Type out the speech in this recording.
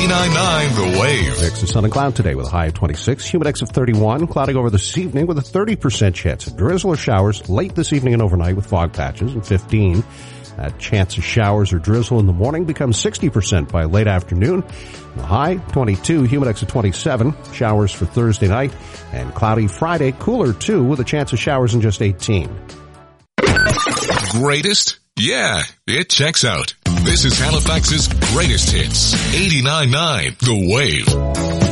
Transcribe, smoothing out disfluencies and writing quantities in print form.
89.9 The Wave. Mix of sun and cloud today with a high of 26, humidex of 31, clouding over this evening with a 30% chance of drizzle or showers late this evening and overnight with fog patches and 15. That chance of showers or drizzle in the morning becomes 60% by late afternoon. The high, 22, humidex of 27, showers for Thursday night, and cloudy Friday, cooler too, with a chance of showers in just 18. Greatest? Yeah, it checks out. This is Halifax's greatest hits. 89.9 The Wave.